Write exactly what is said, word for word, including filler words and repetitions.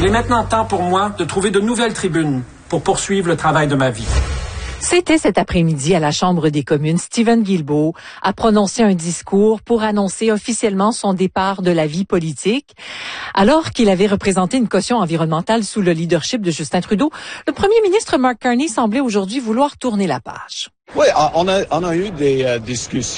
Il est maintenant temps pour moi de trouver de nouvelles tribunes pour poursuivre le travail de ma vie. C'était cet après-midi à la Chambre des communes. Stephen Guilbeault a prononcé un discours pour annoncer officiellement son départ de la vie politique. Alors qu'il avait représenté une caution environnementale sous le leadership de Justin Trudeau, le premier ministre Mark Carney semblait aujourd'hui vouloir tourner la page. Oui, on a, on a eu des euh, discussions.